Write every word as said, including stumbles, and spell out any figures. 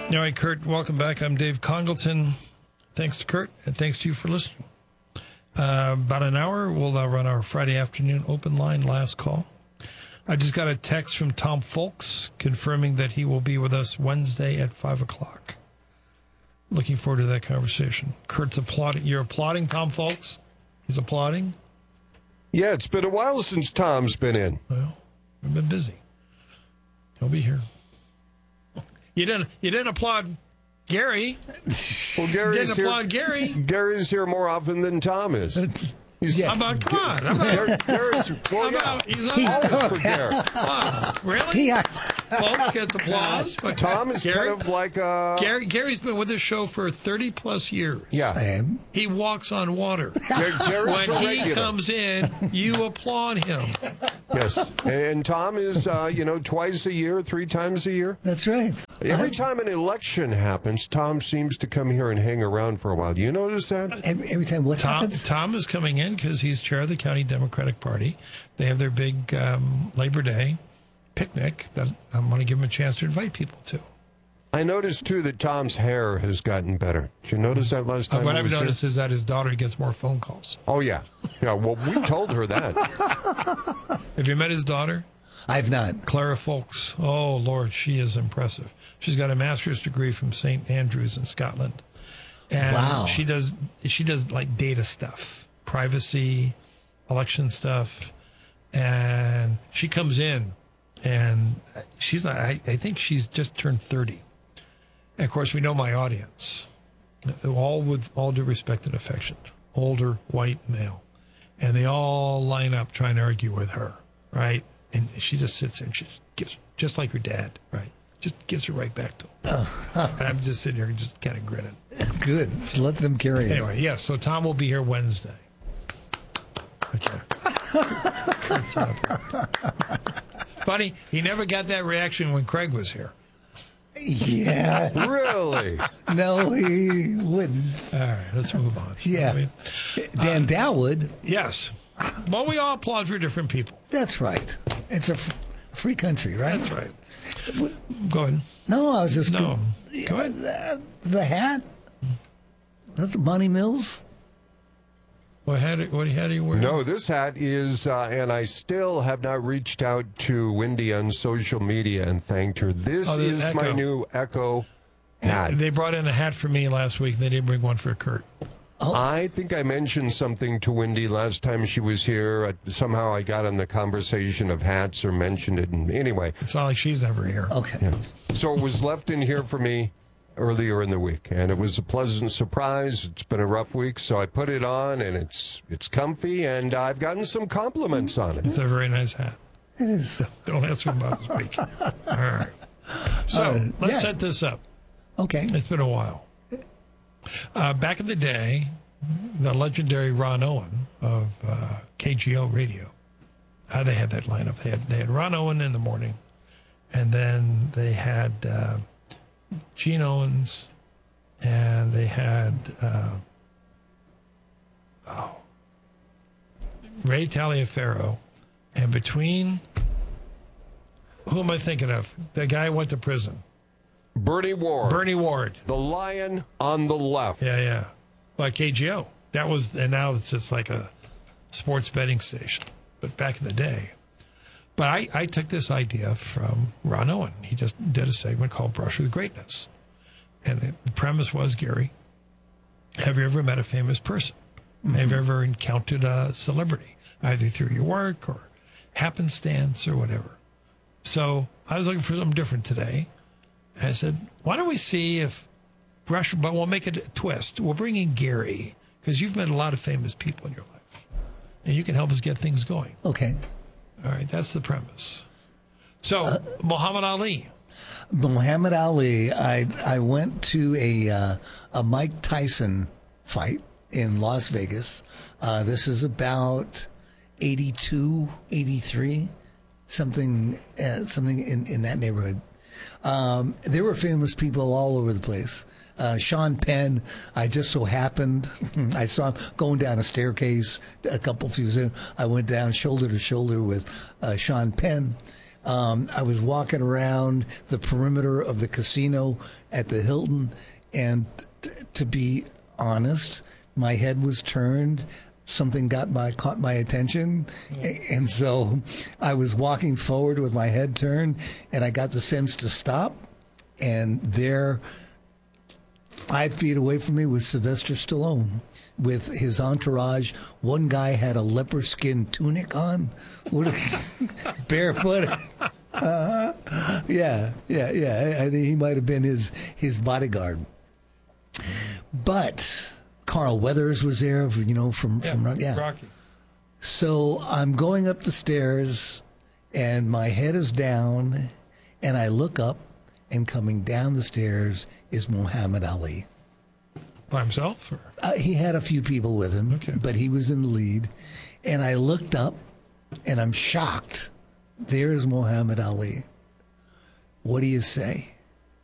All right, Kurt, welcome back. I'm Dave Congleton. Thanks to Kurt, and thanks to you for listening. Uh, about an hour, we'll uh, run our Friday afternoon open line last call. I just got a text from Tom Folks confirming that he will be with us Wednesday at five o'clock. Looking forward to that conversation. Kurt's applauding. You're applauding Tom Folks? He's applauding? Yeah, it's been a while since Tom's been in. Well, we've been busy. He'll be here. You didn't. You didn't applaud Gary. Well, Gary's didn't here. applaud Gary. Gary's here more often than Tom is. He's, How about come on? How about, Gary, Gary's, well, how yeah, about he's on always for Gary. wow, really? Yeah. Folks gets applause. But Tom is Gary, kind of like a... Gary. Gary's been with this show for thirty plus years. Yeah. And He walks on water. Gar- Gary's When a he regular. comes in, you applaud him. Yes. And Tom is, uh, you know, twice a year, three times a year. that's right. Every time an election happens, Tom seems to come here and hang around for a while. Do you notice that? Every, every time what Tom, happens? Tom is coming in because he's chair of the county Democratic Party. They have their big um, Labor Day picnic that I'm going to give him a chance to invite people to. I noticed, too, that Tom's hair has gotten better. Did you notice that last Uh, time? what he I've was here? noticed is that his daughter gets more phone calls. Oh, yeah. Yeah, well, we told her that. Have you met his daughter? I've not. Clara Folks. Oh, Lord, she is impressive. She's got a master's degree from Saint Andrews in Scotland. And Wow. she does she does like data stuff, privacy, election stuff. And she comes in and she's not I, I think she's just turned thirty. And of course we know my audience. All with all due respect and affection. Older white male. And they all line up trying to argue with her, right? And she just sits there and she gives, just like her dad, right? Just gives her right back to him. And I'm just sitting here just kind of grinning. Good. So let them carry it. Anyway, yes, so Tom will be here Wednesday. Okay. Kurt's up here. Funny, he never got that reaction when Craig was here. Yeah. Really? No, he wouldn't. All right, let's move on. Yeah. shall we? Dan Dow would. Yes. Well, we all applaud for different people. That's right. It's a f- free country, right? That's right. Go ahead. No, I was just No. Go ahead. The, the hat. That's Bonnie Mills. What hat, what hat are you wearing? No, this hat is, uh, and I still have not reached out to Wendy on social media and thanked her. This Oh, the is my Echo. new Echo hat. They brought in a hat for me last week. They didn't bring one for Kurt. I think I mentioned something to Wendy last time she was here. Uh, Somehow I got on the conversation of hats or mentioned it. And anyway, It's not like she's never here. Okay. so it was left in here for me earlier in the week, and it was a pleasant surprise. It's been a rough week, so I put it on, and it's it's comfy, and I've gotten some compliments on it. It's a very nice hat. It is. Don't ask me about this week. All right. So Uh, let's yeah. set this up. Okay. It's been a while. Uh, back in the day, the legendary Ron Owen of uh, K G O Radio, uh, they had that lineup. They had, they had Ron Owen in the morning, and then they had uh, Gene Owens, and they had uh, oh, Ray Taliaferro, and between, who am I thinking of? The guy who went to prison. Bernie Ward, Bernie Ward. the lion on the left. Yeah, yeah. Like K G O. That was, and now it's just like a sports betting station. But back in the day. But I, I took this idea from Ron Owen. He just did a segment called Brush with Greatness. And the premise was, Gary, have you ever met a famous person? Mm-hmm. Have you ever encountered a celebrity, either through your work or happenstance or whatever? So I was looking for something different today. I said, why don't we see if Brush, but we'll make it a twist. We'll bring in Gary, because you've met a lot of famous people in your life. And you can help us get things going. Okay. All right, that's the premise. So, uh, Muhammad Ali. Muhammad Ali, I I went to a uh, a Mike Tyson fight in Las Vegas. Uh, this is about eighty-two, eighty-three, something uh, something in, in that neighborhood. Um, there were famous people all over the place. Uh, Sean Penn, I just so happened, I saw him going down a staircase a couple few in. I went down shoulder to shoulder with uh, Sean Penn. Um, I was walking around the perimeter of the casino at the Hilton, and t- to be honest, my head was turned. Something got my caught my attention, a- and so I was walking forward with my head turned, and I got the sense to stop. And there, five feet away from me, was Sylvester Stallone with his entourage. One guy had a leopard skin tunic on, what a- barefoot. Uh, yeah, yeah, yeah. I think he might have been his his bodyguard. But Carl Weathers was there, you know, from Yeah, from yeah. Rocky. So I'm going up the stairs, and my head is down, and I look up, and coming down the stairs is Muhammad Ali. By himself? Or? Uh, he had a few people with him, Okay. but he was in the lead. And I looked up, and I'm shocked. There is Muhammad Ali. What do you say?